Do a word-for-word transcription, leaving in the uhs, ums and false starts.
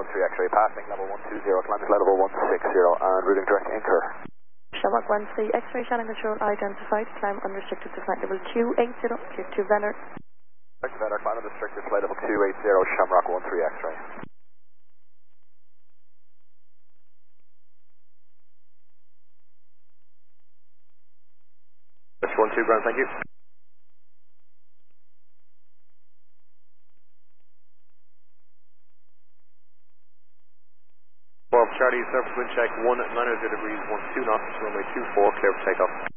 one three X-ray, passing level one two zero, climbing level one six zero, and routing direct anchor. Shamrock one three X-ray, channel control identified, climb unrestricted to flight level two eight zero, clear to Venner. Clear to Venner, climb unrestricted, flight level two eight zero, Shamrock one three X-ray. That's one two ground, thank you. twelve Charlie, surface wind check one nine zero degrees, one two knots, runway two four, clear for takeoff.